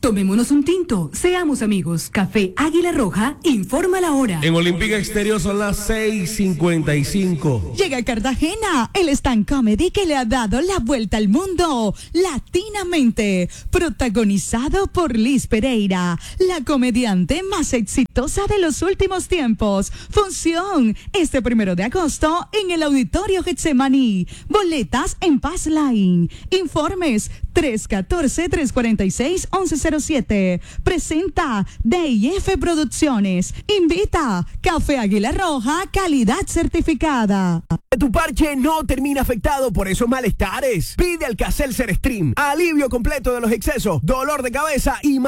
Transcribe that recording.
Tomémonos un tinto, seamos amigos. Café Águila Roja, informa la hora. En Olímpica Exterior son las 6:55. Llega a Cartagena el stand comedy que le ha dado la vuelta al mundo latinamente, protagonizado por Liz Pereira, la comediante más exitosa de los últimos tiempos. Función este 1 de agosto en el Auditorio Getsemaní. Boletas en Pass Line. Informes 314-346-1107. Presenta DIF Producciones. Invita Café Águila Roja, calidad certificada. Tu parche no termina afectado por esos malestares. Pide Alka-Seltzer Stream. Alivio completo de los excesos, dolor de cabeza y